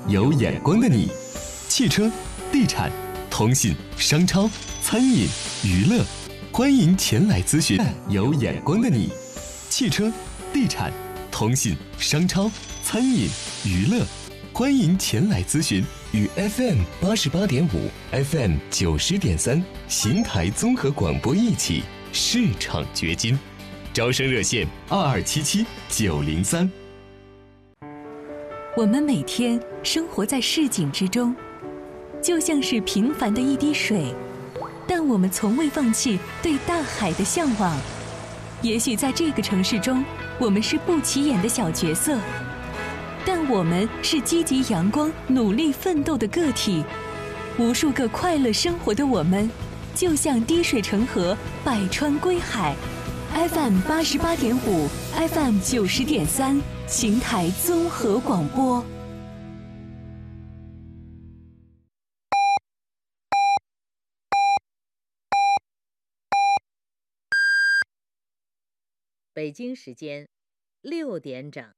有眼光的你。汽车、地产、通信、商超、餐饮、娱乐，欢迎前来咨询。有眼光的你。汽车、地产、通信、商超、餐饮、娱乐，欢迎前来咨询。与 FM88.5、FM90.3邢台综合广播一起市场掘金。招生热线2277-903。 我们每天生活在市井之中，就像是平凡的一滴水，但我们从未放弃对大海的向往。也许在这个城市中，我们是不起眼的小角色，但我们是积极阳光、努力奋斗的个体。无数个快乐生活的我们，就像滴水成河，百川归海。FM88.5、FM90.3，邢台综合广播。 北京时间6点整。